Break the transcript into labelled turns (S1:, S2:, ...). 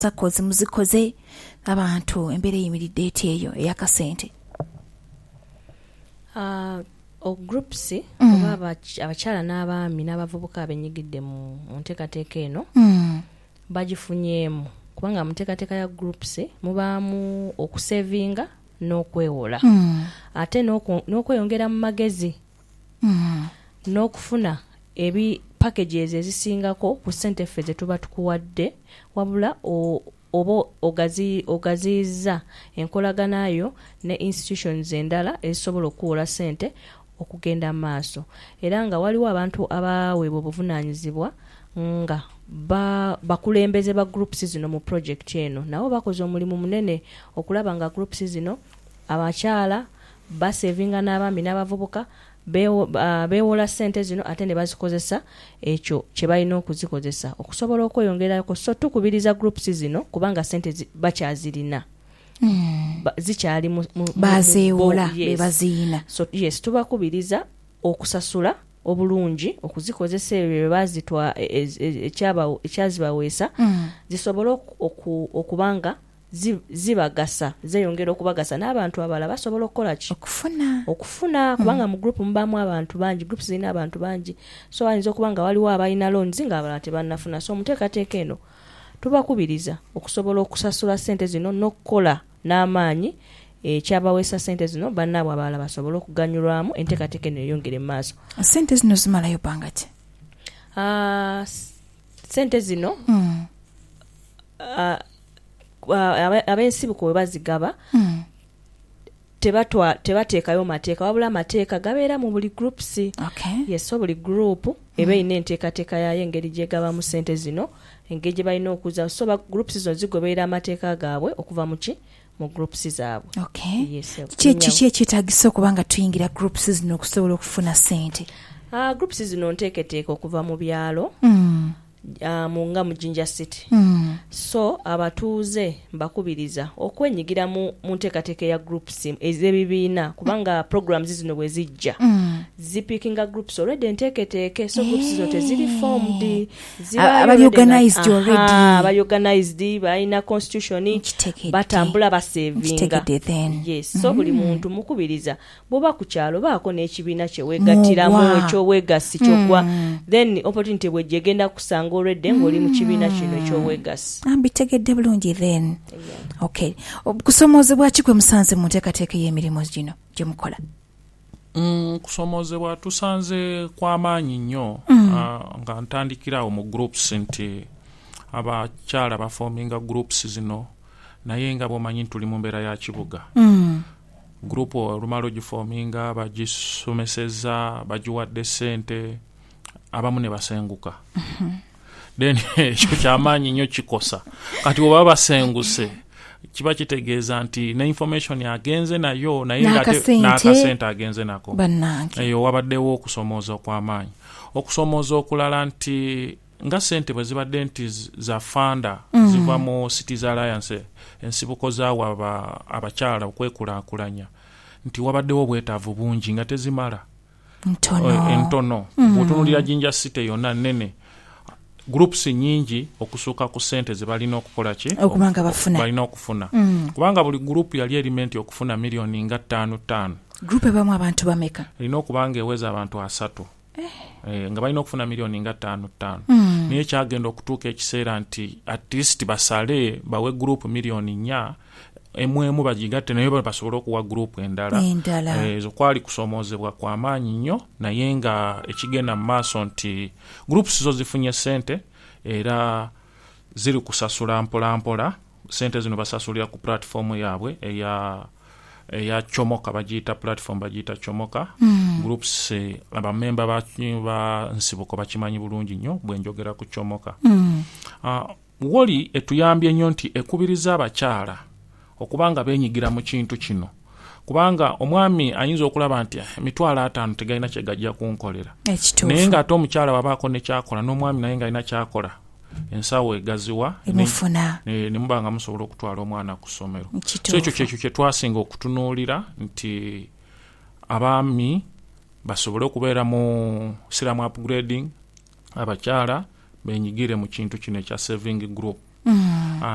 S1: sakozi muzikoze abantu embeera eyimiridde eti eyo ey'akasente?
S2: Groups oba abakyala n'abaami n'abavubuka abenyigidde mu nteekateeka eno bagifunyeemu kubanga mu nteekateeka ya groups mubaamu okusevinga n'okwewola ate n'okweyongera mu magezi n'okufuna packages ezisingako ku ssente ffe ze tuba tukuwadde wabula oba ogaziyiza enkolaganayo ne institutions endala ezisobola okuwola ssente okugenda maaso era nga waliwo abantu abaweebwa obuvunaanyizibwa nga bakulembeze ba groups zino mu project eno nabo bakoze omulimu munene okulaba nga groups zino abakyala basevinga n'abaami n'abavubuka beewola ssente zino ate ne bazikozesa ekyo kye balina okuzikozesa okusobola okweyongerako so tukubiriza groups zino kubanga ssente bakyazirina zikyali
S1: bazeewola bebaziina
S2: so yes tubakubiriza okusasula obulungi okuzikozesa ebyo bazitwa ekyazibaweesa zisobole okubanga zibagasa zeyongera okubagasa n'abantu abalala basobola okukola ki okufuna kubanga mu group mubamu abantu bangi groups zirina abantu bangi so ayinza okubanga waliwo abalina loans nga abalala tebannafuna so muteekateeka eno tubakubiriza okusobola okusasula ssente zino n'okukola n'amaanyi ekyabaweesa ssente zino bannaabwe abalala basobole okuganyulwamu enteekateeka eno eyongere mu maaso.
S1: Ssente zino zimalayo bbanga ki?
S2: Ssente zino ab'ensibuko bwe bazigaba tebateekayo mateeka wabula amateeka gabeera mu buli groups. Yes, so buli group eba ina enteekateeka yayo engeri gyegabamu ssente zino engeri gye balina okuza so groups zino zigoberera amateeka gaabwe okuva mu groups zaabwe.
S1: Kiki ekyetaagisa okuba nga tuyingira groups zino okusobola okufuna ssente?
S2: Groups zino nteeketeeka okuva mu byalo nga mu Jinja City. So abatuuze mbakubiriza okwenyigira mu nteekateeka ya groups ez'ebibiina kubanga programs zino bwe zijja zipikinga groups already enteeketeeke so groups zino teziri formed
S1: abali organized already
S2: abali organized balina constitution batambula basevinga. Yes, so buli muntu mukubiriza bwoba ku kyalo baako n'ekibiina kye weegattiramu ekyo weegasi kyogwa then opportunity bwe gyegenda kusanga already ng'oli mu kibiina kino eky'owegasi.
S1: Bitegedde bulungi then. Kusomoozebwa ki kwe musanze mu nteekateeka y'emirimu gino gye mukola?
S3: Kusomoozebwa tusanze kw'amaanyi nnyo nga ntandikirawo mu groups nti abakyala bafoominga groups zino naye nga bw'omanyi tuli mu mbeera ya kibuga. Group olumala ogifoominga bagisomesezza bagiwadde ssente abamu ne basenguka. Then ekyo ky'amaanyi nnyo kikosa kati oba basenguse kiba kitegeeza nti ne information agenze nayo naye n'akasente agenze nako eyo wabaddewo okusomooza okw'amaanyi. Okusomooza okulala nti nga ssente bwe zibadde nti za fanda ziva mu Cities Alliance ensibuko zaawo abakyala okwekulaakulanya nti wabaddewo obwetaavu bungi nga tezimala entono. Bw'otunuulira Jinja City yonna nnene groups nyingi okusuuka ku ssente ze balina okukola ki balina okufuna kubanga buli group yali erimenti okufuna millioni nga 5.
S1: Group ebamu abantu bameka? Erina
S3: okuba nga eweza abantu 3 nga balina okufuna millioni nga 5. Naye kyagenda okutuuka ekiseera nti at least basale bawe group millioni 4 emu bagigatte naye basobole okuwa group endala. Ezo kwali kusomoozebwa kw'amaanyi nnyo naye nga ekigenda mu maaso nti groups zo zifunye ssente era ziri kusasula mpolampola. Ssente zino basasulira ku platform yaabwe eya Chomoka bagiyita platform bagiyita Chomoka. Groups abamemba ba nsibuko bakimanyi bulungi nnyo bwe njogera ku Chomoka. Woli etuyambye nnyo nti ekubiriza abakyala okubanga benyigira mu kintu kino kubanga omwami ayinza okulaba nti $50 tegalina kye gajja kunkolera naye nga ate omukyala wabaako ne kyakola n'omwami naye nga alina kyakola ensawo egaziwa ne muba nga musobola okutwala omwana ku ssomero. So ekyo kyekyo kye twasinga okutunuulira nti abaami basobole okubeera mu siramu upgrading abakyala benyigire mu kintu kino ekya saving group.